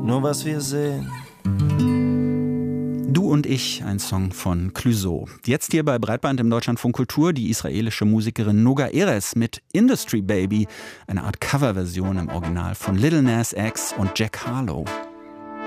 nur was wir sehen. Du und ich, ein Song von Clouseau. Jetzt hier bei Breitband im Deutschlandfunk Kultur die israelische Musikerin Noga Erez mit Industry Baby, eine Art Coverversion im Original von Lil Nas X und Jack Harlow.